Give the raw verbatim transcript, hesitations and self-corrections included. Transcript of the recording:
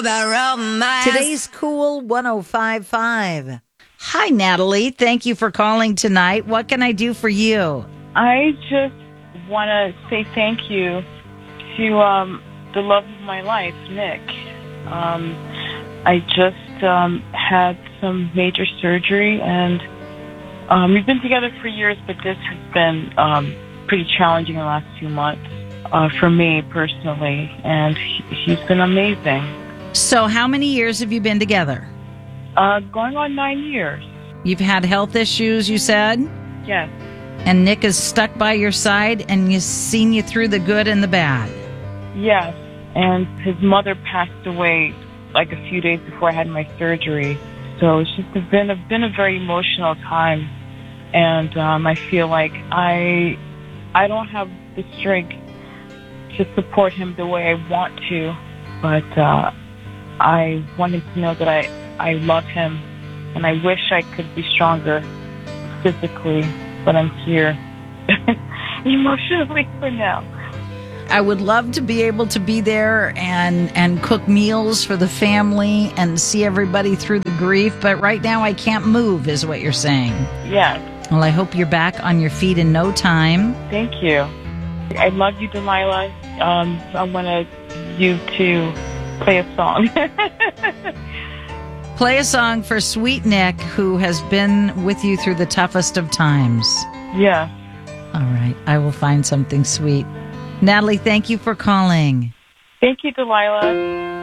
Today's Cool one oh five point five. Hi, Natalie. Thank you for calling tonight. What can I do for you? I just want to say thank you to um, the love of my life, Nick. Um, I just um, had some major surgery, and um, we've been together for years, but this has been um, pretty challenging in the last few months uh, for me personally, and he, he's been amazing. So how many years have you been together? Uh, going on nine years. You've had health issues, you said? Yes. And Nick is stuck by your side and he's seen you through the good and the bad. Yes. And his mother passed away like a few days before I had my surgery. So it's just been a, been a very emotional time. And um, I feel like I, I don't have the strength to support him the way I want to. But uh, I want him to know that I, I love him. And I wish I could be stronger physically, but I'm here emotionally for now. I would love to be able to be there and, and cook meals for the family and see everybody through the grief, but right now I can't move, is what you're saying. Yes. Well, I hope you're back on your feet in no time. Thank you. I love you, Delilah. Um, I want you to play a song. Play a song for Sweet Nick, who has been with you through the toughest of times. Yeah. All right. I will find something sweet. Natalie, thank you for calling. Thank you, Delilah.